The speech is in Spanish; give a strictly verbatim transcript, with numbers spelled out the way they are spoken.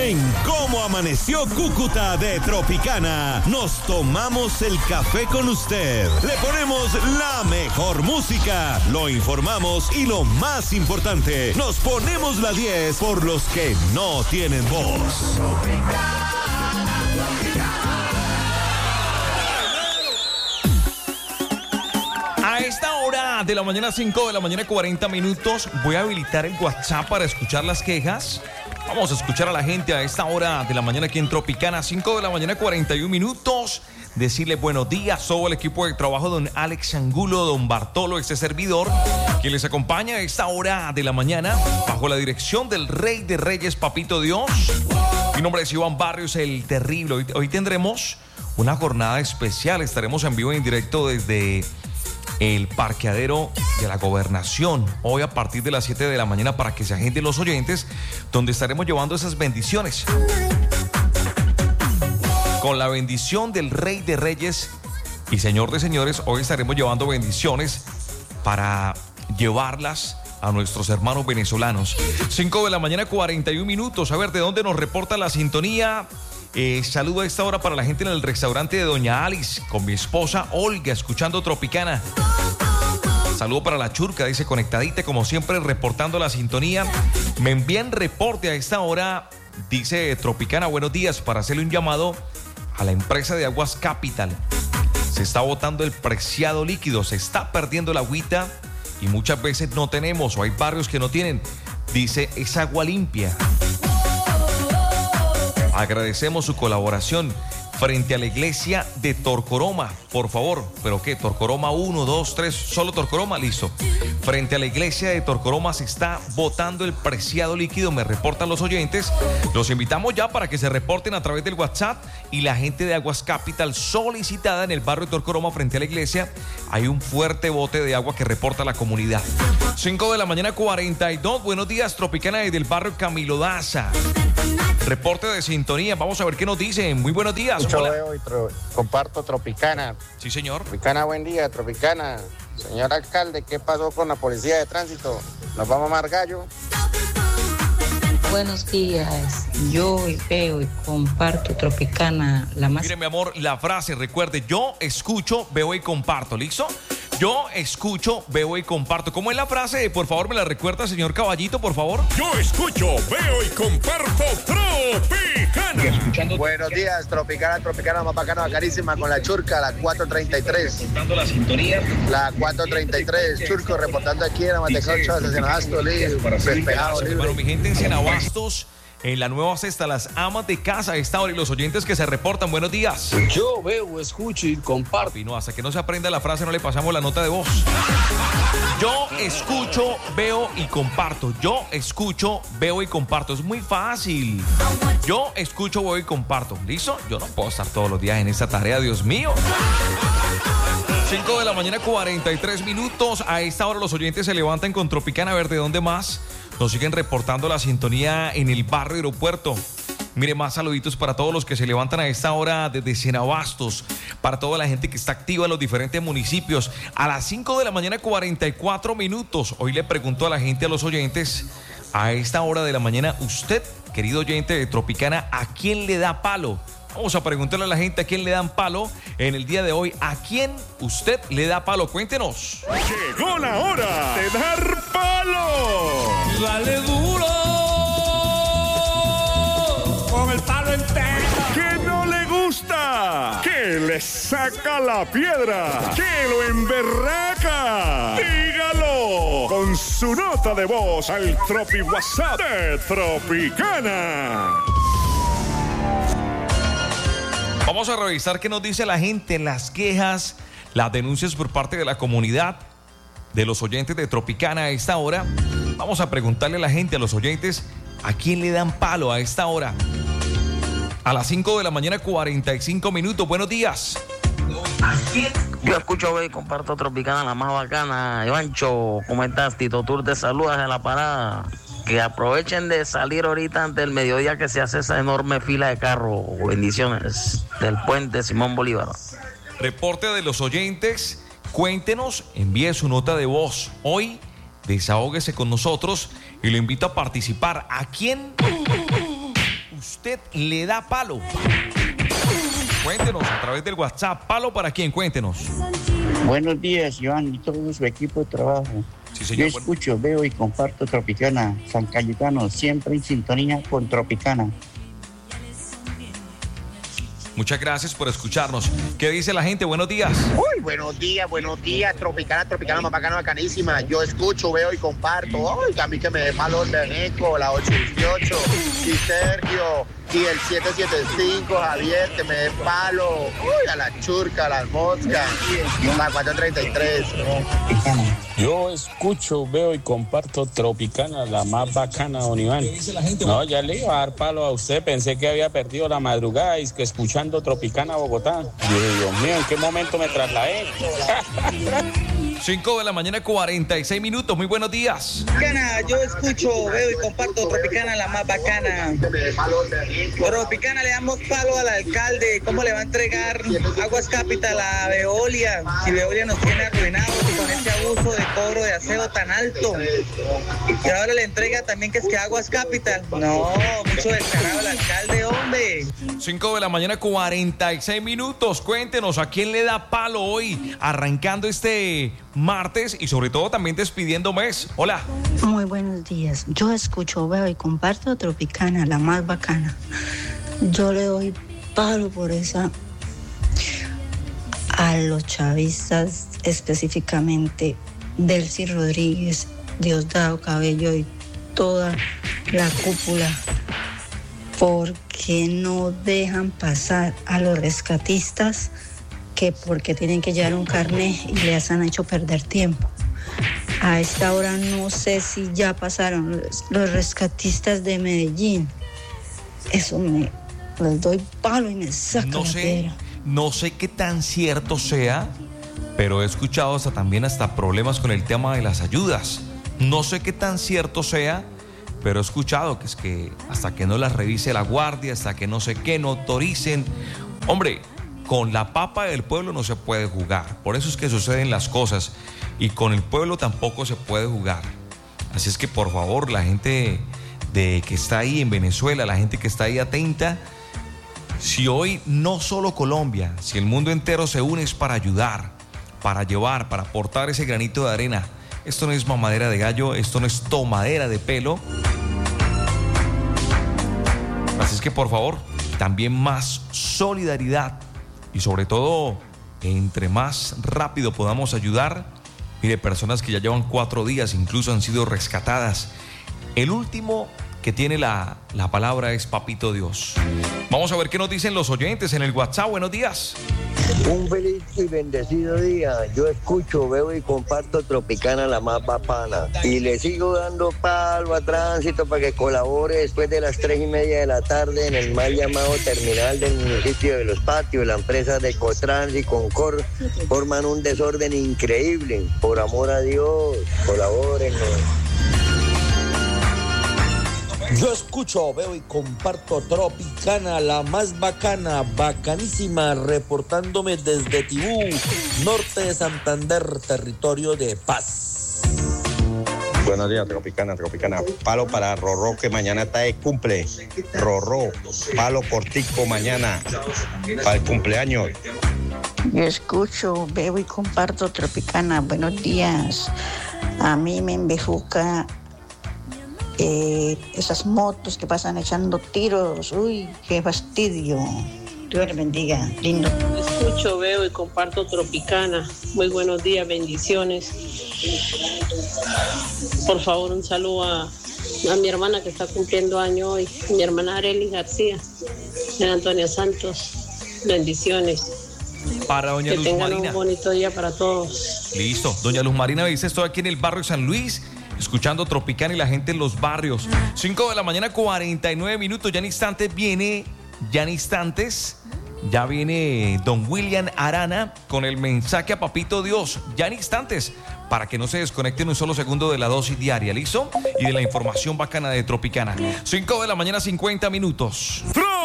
En Cómo Amaneció Cúcuta de Tropicana, nos tomamos el café con usted. Le ponemos la mejor música, lo informamos y lo más importante, nos ponemos la diez por los que no tienen voz. A esta hora de la mañana, cinco de la mañana, cuarenta minutos, voy a habilitar el WhatsApp para escuchar las quejas. Vamos a escuchar a la gente a esta hora de la mañana aquí en Tropicana, cinco de la mañana, cuarenta y un minutos. Decirle buenos días, todo el equipo de trabajo, don Alex Angulo, don Bartolo, este servidor, quien les acompaña a esta hora de la mañana, bajo la dirección del Rey de Reyes, Papito Dios. Mi nombre es Iván Barrios, el Terrible. Hoy, hoy tendremos una jornada especial, estaremos en vivo y en directo desde el parqueadero de la Gobernación, hoy a partir de las siete de la mañana, para que se agenden los oyentes, donde estaremos llevando esas bendiciones. Con la bendición del Rey de Reyes y Señor de Señores, hoy estaremos llevando bendiciones para llevarlas a nuestros hermanos venezolanos. cinco de la mañana, cuarenta y un minutos. A ver, ¿de dónde nos reporta la sintonía? Eh, saludo a esta hora para la gente en el restaurante de Doña Alice, con mi esposa Olga, escuchando Tropicana. Saludo para la Churca, dice conectadita, como siempre, reportando la sintonía. Me envían reporte a esta hora, dice Tropicana, buenos días, para hacerle un llamado a la empresa de Aguas Capital. Se está botando el preciado líquido, se está perdiendo la agüita y muchas veces no tenemos, o hay barrios que no tienen. Dice, es agua limpia. Agradecemos su colaboración frente a la iglesia de Torcoroma, por favor. ¿Pero qué? Torcoroma uno, dos, tres, solo Torcoroma, listo. Frente a la iglesia de Torcoroma se está botando el preciado líquido, me reportan los oyentes. Los invitamos ya para que se reporten a través del WhatsApp, y la gente de Aguas Capital solicitada en el barrio de Torcoroma frente a la iglesia. Hay un fuerte bote de agua que reporta la comunidad. cinco de la mañana, cuarenta y dos. Buenos días, Tropicana, desde el barrio Camilo Daza. Reporte de sintonía, vamos a ver qué nos dicen. Muy buenos días. Yo veo y tro- comparto Tropicana. Sí, señor. Tropicana, buen día, Tropicana. Señor alcalde, ¿qué pasó con la policía de tránsito? ¿Nos vamos a mamar gallo? Buenos días, yo veo y comparto Tropicana, la más... Mire, mi amor, la frase, recuerde, yo escucho, veo y comparto, ¿listo? Yo escucho, veo y comparto. ¿Cómo es la frase? Por favor, me la recuerda, señor Caballito, por favor. Yo escucho, veo y comparto Tropicana. Escuchando Buenos días, Tropicana, Tropicana más bacana, bacanísima, con la Churca, la cuatro treinta y tres. Reportando la sintonía. La cuatro treinta y tres, Churco, reportando aquí en Amatecao, Chavas, en Abasto, despejado, Bueno, libre. mi gente en Cenabastos, en la nueva cesta, las amas de casa a esta hora y los oyentes que se reportan, buenos días. Yo veo, escucho y comparto. Y no, hasta que no se aprenda la frase no le pasamos la nota de voz. Yo escucho, veo y comparto. Yo escucho, veo y comparto. Es muy fácil. Yo escucho, veo y comparto. ¿Listo? Yo no puedo estar todos los días en esta tarea, Dios mío. cinco de la mañana, cuarenta y tres minutos. A esta hora los oyentes se levantan con Tropicana. A ver de dónde más nos siguen reportando la sintonía en el barrio Aeropuerto. Mire, más saluditos para todos los que se levantan a esta hora desde Cenabastos, para toda la gente que está activa en los diferentes municipios. A las cinco de la mañana, cuarenta y cuatro minutos. Hoy le pregunto a la gente, a los oyentes, a esta hora de la mañana, usted, querido oyente de Tropicana, ¿a quién le da palo? Vamos a preguntarle a la gente a quién le dan palo en el día de hoy. ¿A quién usted le da palo? Cuéntenos. Llegó la hora de dar palo. Dale duro con el palo entero. Que no le gusta, que le saca la piedra, que lo emberraca. Dígalo con su nota de voz al Tropi WhatsApp de Tropicana. Vamos a revisar qué nos dice la gente, las quejas, las denuncias por parte de la comunidad, de los oyentes de Tropicana a esta hora. Vamos a preguntarle a la gente, a los oyentes, ¿a quién le dan palo a esta hora? A las cinco de la mañana, cuarenta y cinco minutos. Buenos días. Yo escucho, ve y comparto Tropicana, la más bacana. Ivancho, ¿cómo estás? Tito Tour te saludas de la parada. Que aprovechen de salir ahorita antes del mediodía que se hace esa enorme fila de carros. Bendiciones del puente Simón Bolívar. Reporte de los oyentes. Cuéntenos, envíe su nota de voz. Hoy, desahóguese con nosotros y lo invito a participar. ¿A quién usted le da palo. Cuéntenos a través del WhatsApp. ¿Palo para quién? Cuéntenos. Buenos días, Iván, y todo su equipo de trabajo. Sí, señor. Yo escucho, veo y comparto Tropicana, San Cayetano, siempre en sintonía con Tropicana. Muchas gracias por escucharnos. ¿Qué dice la gente? Buenos días. Uy, buenos días, buenos días. Tropicana, Tropicana, más bacana, bacanísima. Yo escucho, veo y comparto. Uy, a mí que me dé palo el Beneco, la ocho dieciocho, y Sergio, y el siete siete cinco, Javier, que me dé palo. Uy, a la churca, a las moscas, la cuatro treinta y tres. Yo escucho, veo y comparto Tropicana, la más bacana, don Iván. No, ya le iba a dar palo a usted. Pensé que había perdido la madrugada y es que escuchando Tropicana Bogotá. Dije, Dios mío, ¿en qué momento me trasladé? cinco de la mañana, cuarenta y seis minutos. Muy buenos días. Tropicana, yo escucho, veo y comparto Tropicana, la más bacana. Tropicana, le damos palo al alcalde. ¿Cómo le va a entregar Aguas Capital a Veolia? Si Veolia nos tiene arruinados con ese abuso de cobro de aseo tan alto. Y ahora le entrega también que es que Aguas Capital. No, mucho descarado el alcalde, hombre. cinco de la mañana, cuarenta y seis minutos. Cuéntenos, ¿a quién le da palo hoy? Arrancando este martes y sobre todo también despidiendo mes. Hola. Muy buenos días. Yo escucho, veo y comparto Tropicana, la más bacana. Yo le doy palo por esa a los chavistas, específicamente Delcy Rodríguez, Diosdado Cabello y toda la cúpula, porque no dejan pasar a los rescatistas, que porque tienen que llevar un carnet y les han hecho perder tiempo. A esta hora no sé si ya pasaron los, los rescatistas de Medellín. Eso me les doy palo y me saca no la sé, piedra. No sé qué tan cierto sea, pero he escuchado hasta también hasta problemas con el tema de las ayudas. No sé qué tan cierto sea, pero he escuchado que es que hasta que no las revise la guardia, hasta que no sé qué, no autoricen. Hombre, con la papa del pueblo no se puede jugar. Por eso es que suceden las cosas. Y con el pueblo tampoco se puede jugar. Así es que por favor, la gente de que está ahí en Venezuela, la gente que está ahí atenta, si hoy no solo Colombia, si el mundo entero se une es para ayudar, para llevar, para aportar ese granito de arena. Esto no es mamadera de gallo, esto no es tomadera de pelo. Así es que por favor, también más solidaridad y sobre todo, entre más rápido podamos ayudar. Mire, personas que ya llevan cuatro días, incluso han sido rescatadas. El último que tiene la, la palabra es Papito Dios. Vamos a ver qué nos dicen los oyentes en el WhatsApp. Buenos días. Un feliz y bendecido día. Yo escucho, veo y comparto Tropicana, la más bacana. Y le sigo dando palo a tránsito para que colabore después de las tres y media de la tarde en el mal llamado terminal del municipio de Los Patios. La empresa de Ecotrans y Concor forman un desorden increíble. Por amor a Dios, colabórennos. Yo escucho, veo y comparto Tropicana, la más bacana, bacanísima, reportándome desde Tibú, norte de Santander, territorio de paz. Buenos días, Tropicana, Tropicana. Palo para Rorró, que mañana está de cumple. Rorró, palo cortico mañana, para el cumpleaños. Yo escucho, veo y comparto Tropicana. Buenos días. A mí me embejuca Eh, esas motos que pasan echando tiros. Uy, qué fastidio. Dios les bendiga, lindo. Escucho, veo y comparto Tropicana. Muy buenos días, bendiciones. Por favor, un saludo a, a mi hermana que está cumpliendo año hoy, mi hermana Arely García, de Antonia Santos. Bendiciones. Para doña que Luz tengan Marina. Un bonito día para todos. Listo, doña Luz Marina me dice, estoy aquí en el barrio San Luis, escuchando Tropicana y la gente en los barrios. cinco de la mañana, cuarenta y nueve minutos. Ya en instantes viene, ya en instantes, ya viene don William Arana con el mensaje a Papito Dios. Ya en instantes, para que no se desconecten un solo segundo de la dosis diaria, ¿listo? Y de la información bacana de Tropicana. cinco de la mañana, cincuenta minutos. ¡Tro!